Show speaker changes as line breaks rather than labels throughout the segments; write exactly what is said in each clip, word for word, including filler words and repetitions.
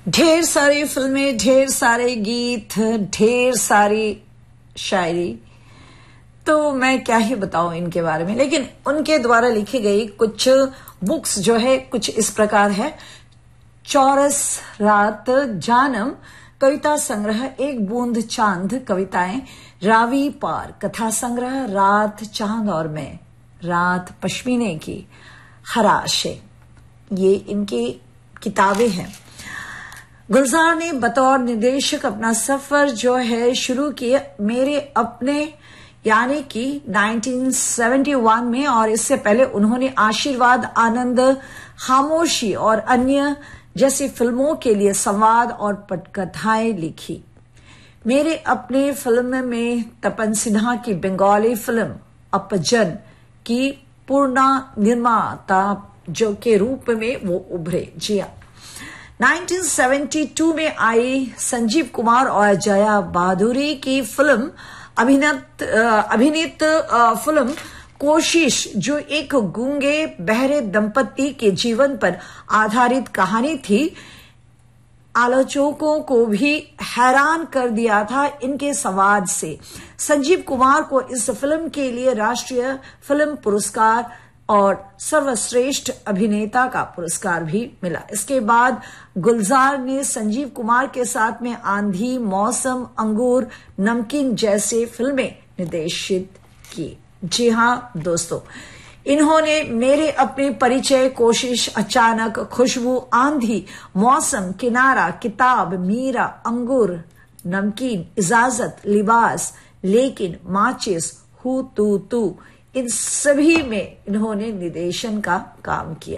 ढेर सारी फिल्में, ढेर सारे गीत, ढेर सारी शायरी, तो मैं क्या ही बताऊं इनके बारे में। लेकिन उनके द्वारा लिखी गई कुछ बुक्स जो है कुछ इस प्रकार है। चौरस रात जानम कविता संग्रह, एक बूंद चांद कविताएं, रावी पार कथा संग्रह, रात चांद और मैं, रात पश्मीने की, हराशे, ये इनकी किताबें हैं। गुलजार ने बतौर निर्देशक अपना सफर जो है शुरू किया मेरे अपने यानी कि उन्नीस सौ इकहत्तर में, और इससे पहले उन्होंने आशीर्वाद, आनंद, खामोशी और अन्य जैसी फिल्मों के लिए संवाद और पटकथाएं लिखी। मेरे अपने फिल्म में तपन सिन्हा की बंगाली फिल्म अपजन की पूर्ण निर्माता जो के रूप में वो उभरे। जी हाँ, उन्नीस सौ बहत्तर में आई संजीव कुमार और जया बहादुरी की फिल्म अभिनीत अभिनीत फिल्म कोशिश, जो एक गूंगे बहरे दंपति के जीवन पर आधारित कहानी थी, आलोचकों को भी हैरान कर दिया था इनके संवाद से। संजीव कुमार को इस फिल्म के लिए राष्ट्रीय फिल्म पुरस्कार और सर्वश्रेष्ठ अभिनेता का पुरस्कार भी मिला। इसके बाद गुलजार ने संजीव कुमार के साथ में आंधी, मौसम, अंगूर, नमकीन जैसे फिल्में निर्देशित की। जी हाँ दोस्तों, इन्होंने मेरे अपने परिचय, कोशिश, अचानक, खुशबू, आंधी, मौसम, किनारा, किताब, मीरा, अंगूर, नमकीन, इजाजत, लिबास, लेकिन, माचिस, हू तू तू, इन सभी में इन्होंने निर्देशन का काम किया।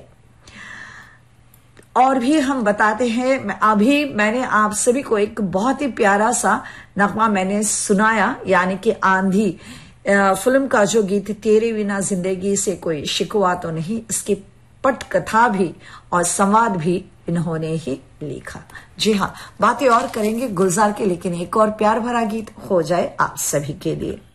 और भी हम बताते हैं, मैं अभी मैंने आप सभी को एक बहुत ही प्यारा सा नगमा मैंने सुनाया, यानी कि आंधी फिल्म का जो गीत, तेरे बिना जिंदगी से कोई शिकवा तो नहीं, इसकी पटकथा भी और संवाद भी इन्होंने ही लिखा। जी हाँ, बातें और करेंगे गुलजार के, लेकिन एक और प्यार भरा गीत हो जाए आप सभी के लिए।